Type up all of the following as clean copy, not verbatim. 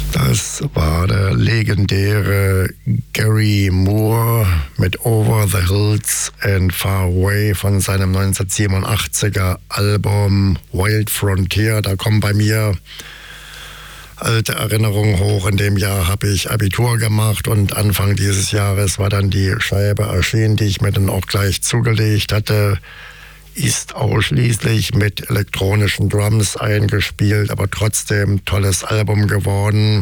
Das war der legendäre Gary Moore mit Over the Hills and Far Away von seinem 1987er Album Wild Frontier. Da kommen bei mir alte Erinnerungen hoch. In dem Jahr habe ich Abitur gemacht und Anfang dieses Jahres war dann die Scheibe erschienen, die ich mir dann auch gleich zugelegt hatte. Ist ausschließlich mit elektronischen Drums eingespielt, aber trotzdem tolles Album geworden.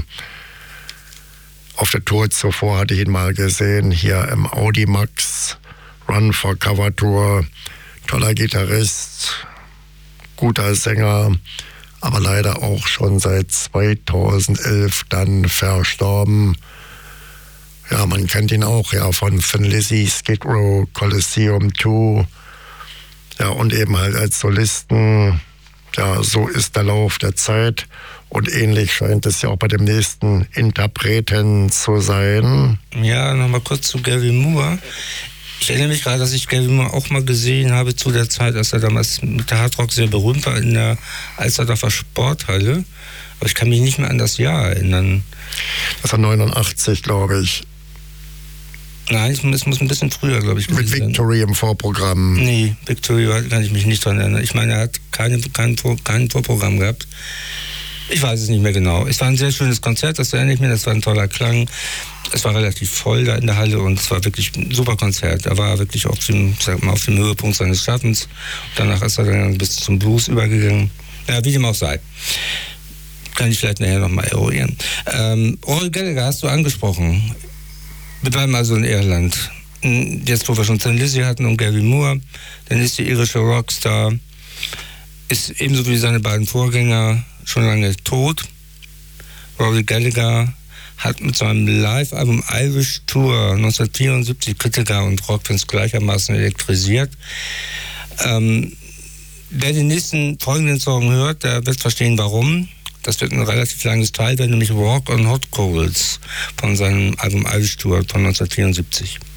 Auf der Tour zuvor hatte ich ihn mal gesehen, hier im Audimax, Run for Cover Tour. Toller Gitarrist, guter Sänger, aber leider auch schon seit 2011 dann verstorben. Ja, man kennt ihn auch ja von Thin Lizzy, Skid Row, Coliseum 2. Ja, und eben halt als Solisten, ja, so ist der Lauf der Zeit. Und ähnlich scheint es ja auch bei dem nächsten Interpreten zu sein. Ja, nochmal kurz zu Gary Moore. Ich erinnere mich gerade, dass ich Gary Moore auch mal gesehen habe zu der Zeit, als er damals mit der Hardrock sehr berühmt war in der Alsterdorfer Sporthalle. Aber ich kann mich nicht mehr an das Jahr erinnern. Das war 89, glaube ich. Nein, es muss ein bisschen früher, glaube ich, gewesen sein. Mit Victory im Vorprogramm. Nee, Victory kann ich mich nicht dran erinnern. Ich meine, er hat kein Vorprogramm gehabt. Ich weiß es nicht mehr genau. Es war ein sehr schönes Konzert, das erinnere ich mir. Das war ein toller Klang. Es war relativ voll da in der Halle und es war wirklich ein super Konzert. Er war wirklich auf dem Höhepunkt seines Schaffens. Danach ist er dann bis zum Blues übergegangen. Ja, wie dem auch sei. Kann ich vielleicht nachher nochmal eruieren. Rory Gallagher hast du angesprochen. Wir bleiben also in Irland. Jetzt, wo wir schon Thin Lizzy hatten und Gary Moore, dann ist die irische Rockstar, ist ebenso wie seine beiden Vorgänger schon lange tot. Rory Gallagher hat mit seinem Live-Album Irish Tour 1974 Kritiker und Rockfans gleichermaßen elektrisiert. Wer den nächsten folgenden Song hört, der wird verstehen, warum. Das wird ein relativ langes Teil, nämlich Walk on Hot Coals von seinem Album Irish Tour von 1974.